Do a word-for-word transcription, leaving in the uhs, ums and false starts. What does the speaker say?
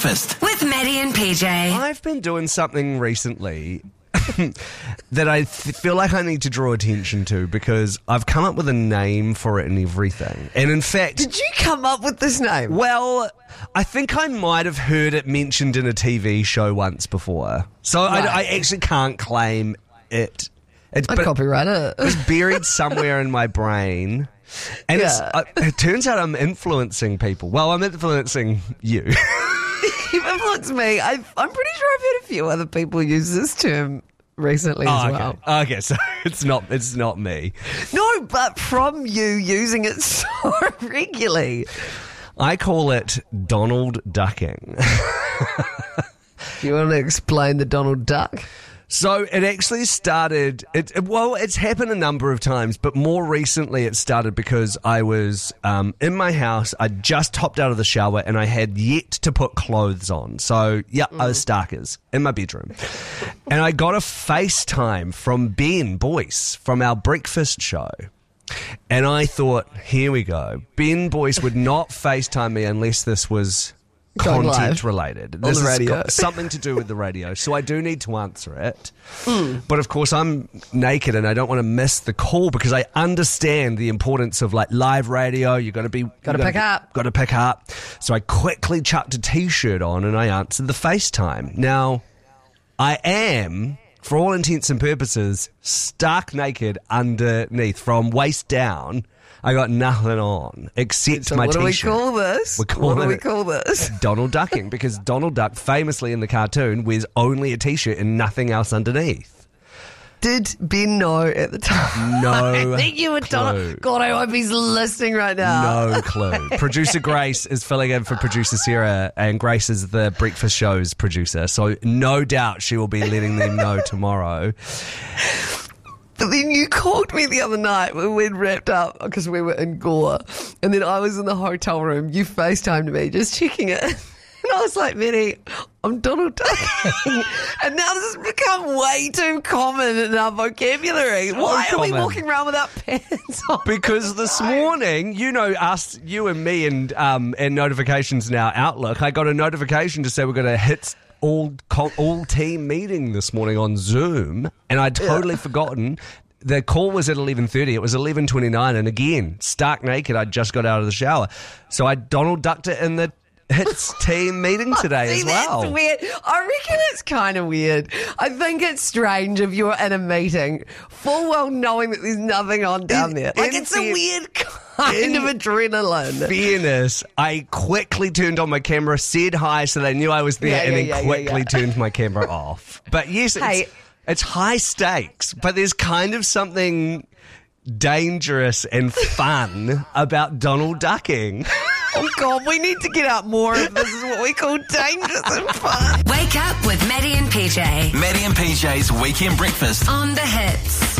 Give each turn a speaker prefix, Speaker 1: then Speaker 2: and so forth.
Speaker 1: With Maddie and P J.
Speaker 2: I've been doing something recently that I th- feel like I need to draw attention to because I've come up with a name for it and everything. And in fact...
Speaker 3: Did you come up with this name?
Speaker 2: Well, I think I might have heard it mentioned in a T V show once before. So
Speaker 3: Right.
Speaker 2: I, I actually can't claim it. It's,
Speaker 3: I
Speaker 2: but
Speaker 3: copyright it.
Speaker 2: It was buried somewhere in my brain. And it's,
Speaker 3: Yeah.
Speaker 2: uh, it turns out I'm influencing people. Well, I'm influencing you.
Speaker 3: You've influenced me. I've, I'm pretty sure I've heard a few other people use this term recently
Speaker 2: Oh,
Speaker 3: as
Speaker 2: okay.
Speaker 3: well.
Speaker 2: Okay, so it's not it's not me.
Speaker 3: No, but from you using it so regularly.
Speaker 2: I call it Donald Ducking.
Speaker 3: Do you want to explain the Donald Duck?
Speaker 2: So it actually started, it, it- well, it's happened a number of times, but more recently it started because I was um, in my house. I just hopped out of the shower and I had yet to put clothes on. So, yeah, I was starkers in my bedroom. And I got a FaceTime from Ben Boyce from our breakfast show. And I thought, here we go. Ben Boyce would not FaceTime me unless this was
Speaker 3: Going
Speaker 2: content
Speaker 3: live
Speaker 2: related.
Speaker 3: on
Speaker 2: This
Speaker 3: the
Speaker 2: has
Speaker 3: radio.
Speaker 2: got something to do with the radio, so I do need to answer it. Mm. But of course, I'm naked and I don't want to miss the call because I understand the importance of like live radio. You got to be
Speaker 3: Gotta
Speaker 2: you
Speaker 3: pick up.
Speaker 2: Got to pick up. So I quickly chucked a t-shirt on and I answered the FaceTime. Now, I am, for all intents and purposes, stark naked underneath from waist down. I got nothing on except
Speaker 3: So
Speaker 2: my
Speaker 3: what do we
Speaker 2: t-shirt.
Speaker 3: call this?
Speaker 2: We're calling
Speaker 3: what do we
Speaker 2: it
Speaker 3: call this?
Speaker 2: Donald Ducking, because Donald Duck famously in the cartoon wears only a t-shirt and nothing else underneath.
Speaker 3: Did Ben know at the time?
Speaker 2: No
Speaker 3: I think you were
Speaker 2: clue.
Speaker 3: Donald. God, I hope he's listening right now.
Speaker 2: No clue. Producer Grace is filling in for producer Sarah, and Grace is the breakfast show's producer, so no doubt she will be letting them know tomorrow.
Speaker 3: But then you called me the other night when we'd wrapped up because we were in Gore. And then I was in the hotel room. You FaceTimed me just checking it. And I was like, Minnie, I'm Donald Duck. And now this has become way too common in our vocabulary. Why are we
Speaker 2: common.
Speaker 3: walking around without pants on?
Speaker 2: Because this morning, you know, us, you and me, and um, and notifications in our Outlook, I got a notification to say we're going to hit all co- all team meeting this morning on Zoom, and I'd totally forgotten. The call was at eleven thirty. It was eleven twenty-nine, and again, stark naked, I just got out of the shower. So I Donald ducked it in the Hits team meeting today
Speaker 3: See,
Speaker 2: as well.
Speaker 3: That's weird. I reckon it's kind of weird. I think it's strange if you're in a meeting, full well knowing that there's nothing on down
Speaker 2: In-
Speaker 3: there. Like,
Speaker 2: in
Speaker 3: it's a
Speaker 2: fair-
Speaker 3: weird kind
Speaker 2: in
Speaker 3: of adrenaline.
Speaker 2: Fairness, I quickly turned on my camera, said hi so they knew I was there,
Speaker 3: Yeah,
Speaker 2: and
Speaker 3: yeah,
Speaker 2: then
Speaker 3: yeah, yeah,
Speaker 2: quickly
Speaker 3: yeah.
Speaker 2: turned my camera off. But yes, it's,
Speaker 3: Hey.
Speaker 2: it's high stakes, but there's kind of something dangerous and fun about Donald ducking.
Speaker 3: Oh, God, we need to get out more of this is what we call dangerous and fun.
Speaker 1: Wake up with Maddie and P J
Speaker 4: Maddie and P J's Weekend Breakfast.
Speaker 1: on the Hits.